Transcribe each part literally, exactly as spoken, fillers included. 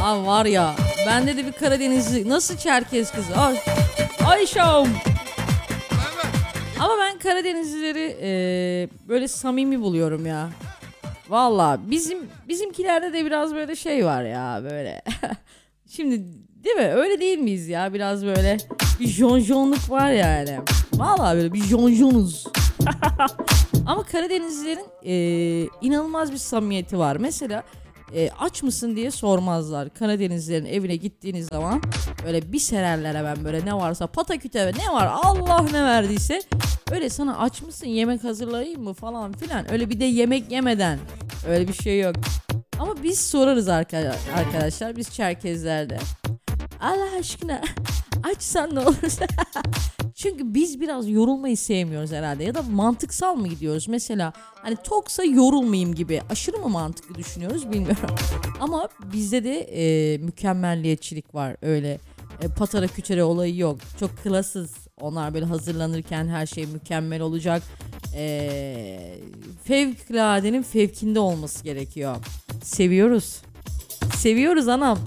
Abi var ya, bende de bir Karadenizli, nasıl Çerkez kızı? Ay, Ayşem. Ama ben Karadenizlileri e, böyle samimi buluyorum ya. Vallahi bizim bizimkilerde de biraz böyle şey var ya böyle. Şimdi değil mi? Öyle değil miyiz ya? Biraz böyle bir jonjonluk var yani. Vallahi böyle bir jonjonuz. Ama Karadenizlilerin e, inanılmaz bir samimiyeti var. Mesela e, aç mısın diye sormazlar. Karadenizlilerin evine gittiğiniz zaman böyle bir sererler hemen, böyle ne varsa pataküte ve ne var Allah ne verdiyse. Öyle sana aç mısın, yemek hazırlayayım mı falan filan. Öyle bir de yemek yemeden, öyle bir şey yok. Ama biz sorarız arkadaşlar, biz Çerkezlerde. Allah aşkına açsan ne olursa. Çünkü biz biraz yorulmayı sevmiyoruz herhalde. Ya da mantıksal mı gidiyoruz? Mesela hani toksa yorulmayayım gibi. Aşırı mı mantıklı düşünüyoruz bilmiyorum. Ama bizde de e, mükemmelliyetçilik var. Öyle e, patara küçere olayı yok. Çok klasız. Onlar böyle hazırlanırken her şey mükemmel olacak. E, fevkaladenin fevkinde olması gerekiyor. Seviyoruz. Seviyoruz anam.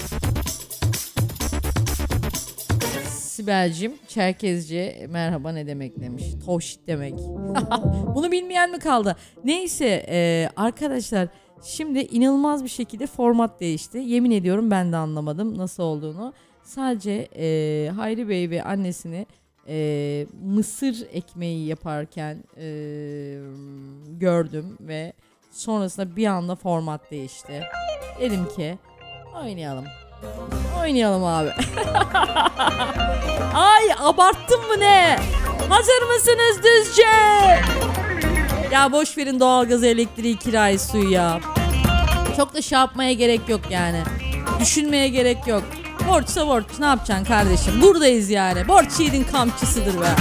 Sibel'cim Çerkezce merhaba ne demek demiş. Toşit demek. Bunu bilmeyen mi kaldı? Neyse e, arkadaşlar, şimdi inanılmaz bir şekilde format değişti. Yemin ediyorum ben de anlamadım nasıl olduğunu. Sadece e, Hayri Bey ve annesini e, mısır ekmeği yaparken e, gördüm ve sonrasında bir anda format değişti. Dedim ki oynayalım. Oynayalım abi. Ay abarttın mı ne? Hazır mısınız Düzce? Ya boş verin doğalgaz, elektriği, kirayı, suyu ya. Çok da şey yapmaya gerek yok yani. Düşünmeye gerek yok. Borçsa borç, ne yapacaksın kardeşim? Buradayız yani. Borç yiğidin kamçısıdır be.